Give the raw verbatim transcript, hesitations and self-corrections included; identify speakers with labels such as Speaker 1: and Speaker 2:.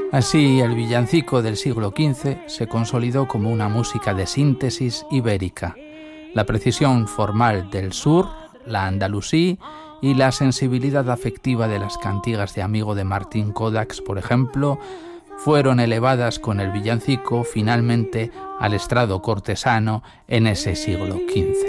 Speaker 1: Así, el villancico del siglo quince se consolidó como una música de síntesis ibérica. La precisión formal del sur, la andalusí y la sensibilidad afectiva de las cantigas de Amigo de Martín Codax, por ejemplo, fueron elevadas con el villancico finalmente al estrado cortesano en ese siglo quince.